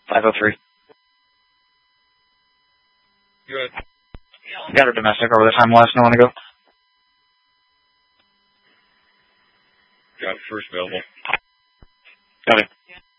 503. Good. Got her domestic over the time. Last know when to go. Got it, first available. Got it.